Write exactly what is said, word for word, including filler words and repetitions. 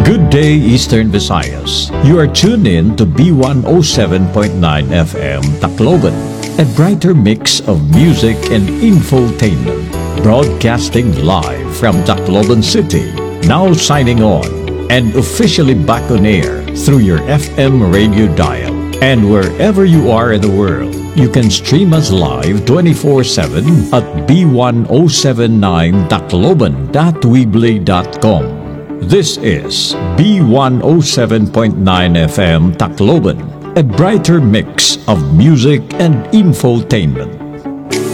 Good day, Eastern Visayas. You are tuned in to B one oh seven point nine F M Tacloban, a brighter mix of music and infotainment. Broadcasting live from Tacloban City. Now signing on and officially back on air through your F M radio dial. And wherever you are in the world, you can stream us live twenty-four seven at b one oh seven nine tacloban dot weebly dot com. This is B one oh seven point nine F M Tacloban, a brighter mix of music and infotainment.